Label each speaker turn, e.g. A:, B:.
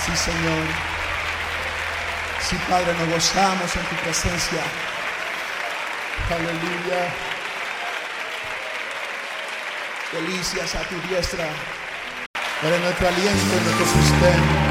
A: Sí, Señor. Sí, Padre, nos gozamos en tu presencia. Aleluya. Delicias a tu diestra. Eres nuestro aliento y nuestro sustento.